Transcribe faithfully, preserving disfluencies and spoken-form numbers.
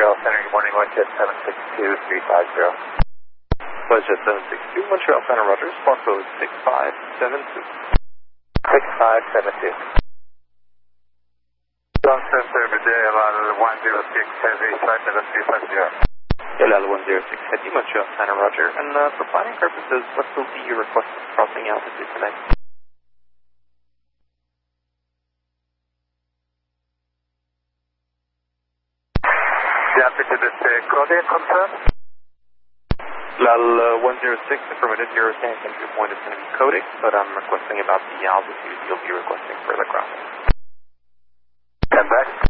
Montreal Center, good morning, one jet seven six two three five zero. WestJet seven six two, Montreal Center, Rogers, squawk code six five seven two. six five seven two. Long Center, midday, L one zero six Heavy, flight level three five zero. L L one zero six Heavy, Montreal Center, Roger. And uh, for planning purposes, what will be your requested crossing altitude tonight? The altitude is uh, Claudia, confirm? L L one zero six, affirmative, your stand entry point is going to be Kodik, but I'm requesting about the altitude you'll be requesting for the crossing. Stand back.